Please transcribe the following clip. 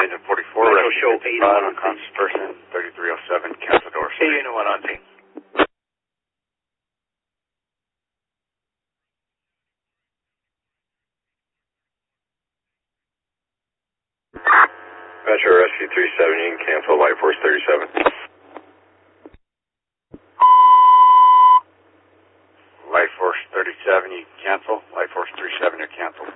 Agent 44, Metro show 81 on conscious person, 3307, cancel doors. 81 on scene. Metro Rescue 37, you can cancel Light Force 37. Light Force 37, you can cancel. Light Force 37, you're canceled.